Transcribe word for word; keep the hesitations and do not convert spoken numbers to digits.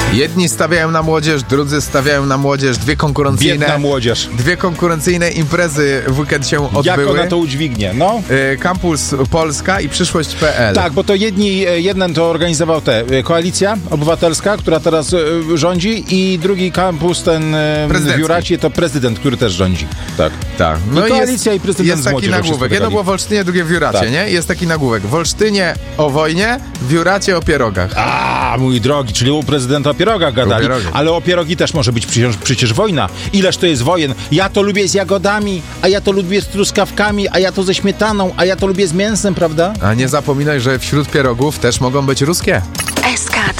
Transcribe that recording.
Jedni stawiają na młodzież, drudzy stawiają na młodzież. Dwie konkurencyjne... Biedna młodzież. Dwie konkurencyjne imprezy w weekend się odbyły. Jak ona to udźwignie, no? Campus Polska i przyszłość kropka pe el. Tak, bo to jedni, jeden to organizował te, Koalicja Obywatelska, która teraz y, rządzi, i drugi kampus, ten y, w Juracie, to prezydent, który też rządzi. Tak. Tak. No i Koalicja jest, i prezydent jest taki nagłówek. Jedno było w Olsztynie, drugie w Juracie, tak. nie? Jest taki nagłówek. W Olsztynie o wojnie, w Juracie o pierogach. A, mój drogi, czyli u prezydenta o pierogach gadali. O pierogi. Ale o pierogi też może być przecież, przecież wojna. Ileż to jest wojen? Ja to lubię z jagodami, a ja to lubię z truskawkami, a ja to ze śmietaną, a ja to lubię z mięsem, prawda? A nie zapominaj, że wśród pierogów też mogą być ruskie.